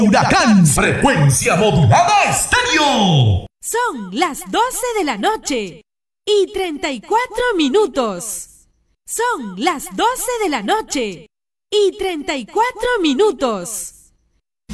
Huracán Frecuencia Modulada Estéreo. Son las 12 de la noche y 34 minutos. Son las 12 de la noche y 34 minutos.